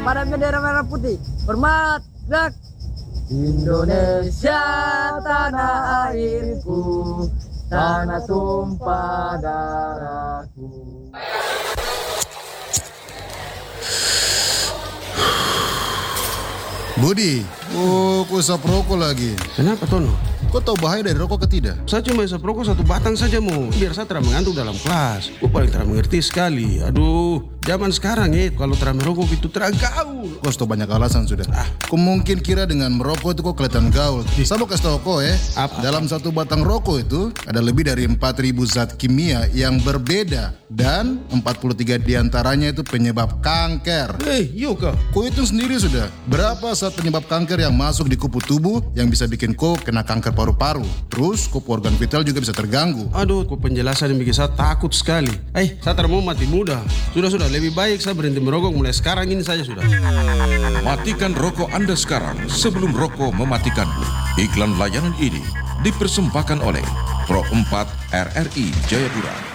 pada bendera merah putih. Hormat, gerak. Indonesia tanah airku, tanah tumpah darahku. Budi, kau isap rokok lagi. Kenapa Tono? Kau tahu bahaya dari rokok ke tidak? Saya cuma isap rokok 1 batang saja mau, biar saya tidak mengantuk dalam kelas. Kau paling tidak mengerti sekali. Aduh, zaman sekarang kalau tidak merokok itu tidak gaul. Kau sudah banyak alasan sudah. Kau mungkin kira dengan merokok itu kau kelihatan gaul. Saya mau kasih tahu kau Apa? dalam 1 batang rokok itu ada lebih dari 4.000 zat kimia yang berbeda. Dan 43 diantaranya itu penyebab kanker. Iya kah? Kau hitung sendiri sudah, berapa zat penyebab kanker yang masuk di kupu tubuh yang bisa bikin kau kena kanker paru-paru. Terus kupu organ vital juga bisa terganggu. Aduh, kok penjelasan yang bikin saya takut sekali. Saya tidak mau mati muda. Sudah, lebih baik saya berhenti merokok mulai sekarang ini saja sudah. Matikan rokok Anda sekarang sebelum rokok mematikanmu. Iklan layanan ini dipersembahkan oleh Pro 4 RRI Jayapura.